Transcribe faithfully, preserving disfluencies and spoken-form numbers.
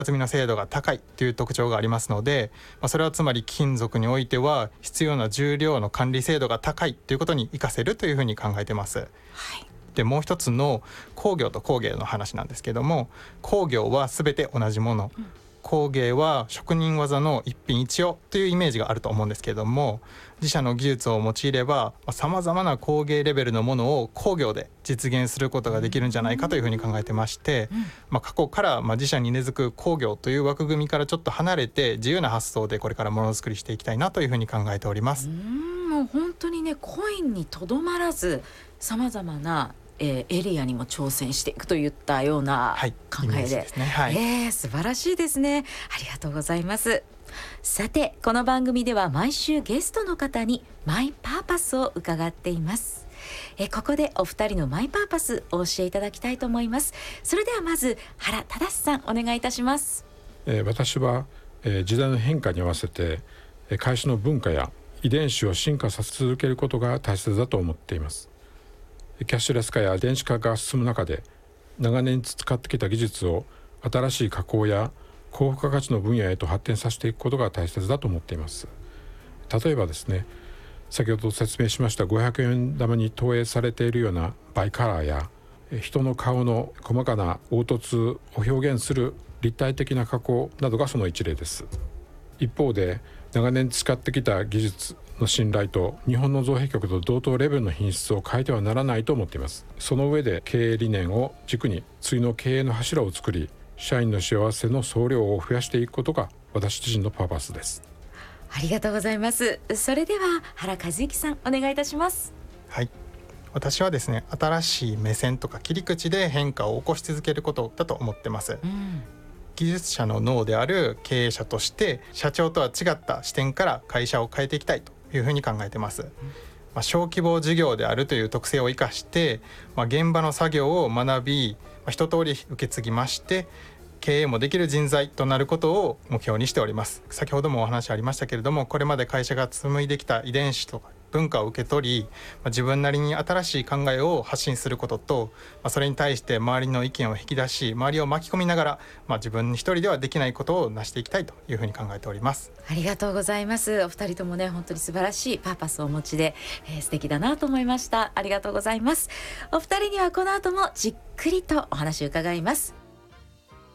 厚みの精度が高いという特徴がありますので、まあ、それはつまり金属においては必要な重量の管理精度が高いということに活かせるというふうに考えています。 はい。 でもう一つの工業と工芸の話なんですけども、工業は全て同じもの、うん、工芸は職人技の一品一様というイメージがあると思うんですけれども、自社の技術を用いればさまざまな工芸レベルのものを工業で実現することができるんじゃないかというふうに考えてまして、うん、まあ、過去からまあ自社に根付く工業という枠組みからちょっと離れて自由な発想でこれからものづくりしていきたいなというふうに考えております。 うーん、もう本当にね、コインにとどまらずさまざまなえー、エリアにも挑戦していくといったような考えで、はい、 ですね、はい、 えー、素晴らしいですね。ありがとうございます。さて、この番組では毎週ゲストの方にマイパーパスを伺っています。えー、ここでお二人のマイパーパスを教えいただきたいと思います。それではまず原忠さん、お願いいたします。 えー、私は、えー、時代の変化に合わせて、えー、会社の文化や遺伝子を進化させ続けることが大切だと思っています。キャッシュレス化や電子化が進む中で、長年培ってきた技術を新しい加工や高付加価値の分野へと発展させていくことが大切だと思っています。例えばですね、先ほど説明しましたごひゃくえん玉に投影されているようなバイカラーや、人の顔の細かな凹凸を表現する立体的な加工などがその一例です。一方で、長年培ってきた技術の信頼と日本の造幣局と同等レベルの品質を変えてはならないと思っています。その上で経営理念を軸に次の経営の柱を作り、社員の幸せの総量を増やしていくことが私自身のパーパスです。 ありがとうございます。それでは原和之さん、お願いいたします。 はい、私はですね、新しい目線とか切り口で変化を起こし続けることだと思ってます。うん、技術者の脳である経営者として社長とは違った視点から会社を変えていきたいというふうに考えてます。うん、まあ、小規模事業であるという特性を生かして、まあ、現場の作業を学び、まあ、一通り受け継ぎまして経営もできる人材となることを目標にしております。先ほどもお話ありましたけれども、これまで会社が紡いできた遺伝子とか文化を受け取り、まあ、自分なりに新しい考えを発信することと、まあ、それに対して周りの意見を引き出し周りを巻き込みながら、まあ、自分一人ではできないことを成していきたいというふうに考えております。 ありがとうございます。お二人ともね、本当に素晴らしいパーパスをお持ちで、えー、素敵だなと思いました。ありがとうございます。お二人にはこの後もじっくりとお話を伺います。